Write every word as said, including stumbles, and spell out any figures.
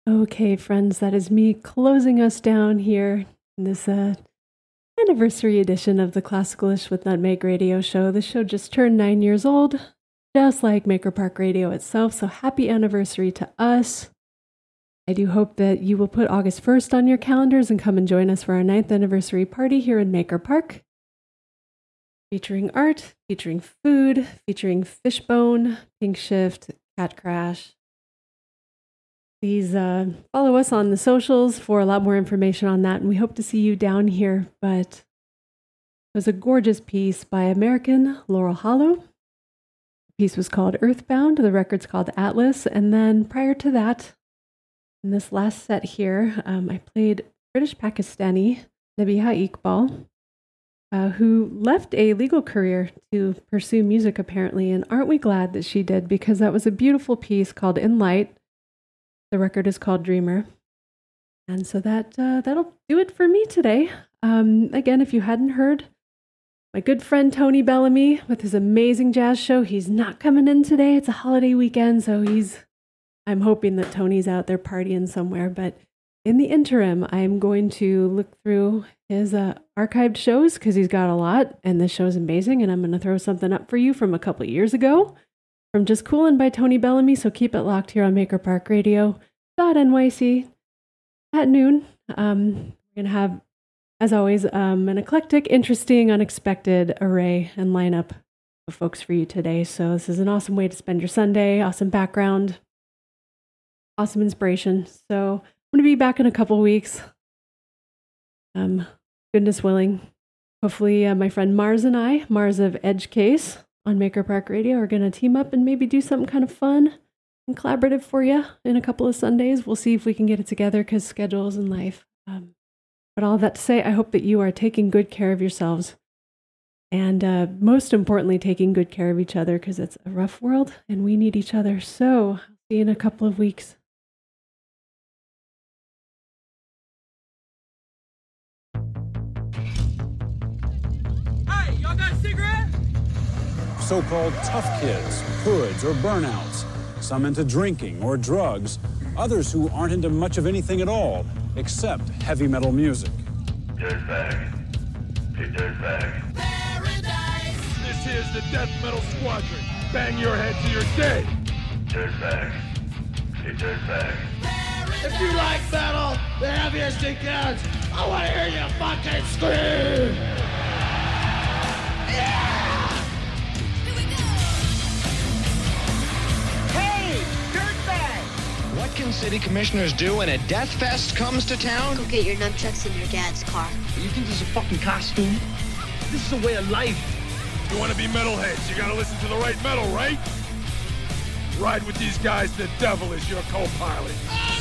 Okay, friends, that is me closing us down here in this uh, anniversary edition of the Classicalish with Nutmeg Radio Show. The show just turned nine years old, just like Maker Park Radio itself, so happy anniversary to us. I do hope that you will put August first on your calendars and come and join us for our ninth anniversary party here in Maker Park. Featuring art, featuring food, featuring Fishbone, Pink Shift, Cat Crash. Please uh, follow us on the socials for a lot more information on that, and we hope to see you down here. But it was a gorgeous piece by American Laurel Hollow. The piece was called Earthbound, the record's called Atlas, and then prior to that, in this last set here, um, I played British Pakistani Nabiha Iqbal, uh, who left a legal career to pursue music apparently, and aren't we glad that she did, because that was a beautiful piece called In Light. The record is called Dreamer. And so that, uh, that'll do it for me today. Um, again, if you hadn't heard, my good friend Tony Bellamy with his amazing jazz show, he's not coming in today. It's a holiday weekend, so he's, I'm hoping that Tony's out there partying somewhere. But in the interim, I'm going to look through his uh, archived shows because he's got a lot, and this show's amazing, and I'm going to throw something up for you from a couple of years ago. From Just Coolin' by Tony Bellamy, so keep it locked here on Maker Park Radio dot N Y C at noon. Um, we're going to have, as always, um, an eclectic, interesting, unexpected array and lineup of folks for you today. So this is an awesome way to spend your Sunday, awesome background, awesome inspiration. So I'm going to be back in a couple weeks. Um, goodness willing. Hopefully uh, my friend Mars and I, Mars of Edge Case, on Maker Park Radio are going to team up and maybe do something kind of fun and collaborative for you in a couple of Sundays. We'll see if we can get it together because schedules and life. Um, but all of that to say, I hope that you are taking good care of yourselves and uh, most importantly, taking good care of each other because it's a rough world and we need each other. So I'll see you in a couple of weeks. Hey, y'all got a cigarette? So-called tough kids, hoods, or burnouts. Some into drinking or drugs. Others who aren't into much of anything at all, except heavy metal music. Dirtbag. Hey, dirtbag. Paradise! This is the Death Metal Squadron. Bang your head till you're dead. Dirtbag. Hey, dirtbag. If you like metal, the heaviest it gets, I want to hear you fucking scream! Yeah! What can city commissioners do when a death fest comes to town? Go get your nunchucks in your dad's car. You think this is a fucking costume? This is a way of life. You want to be metalheads, you gotta listen to the right metal, right? Ride with these guys, the devil is your co-pilot.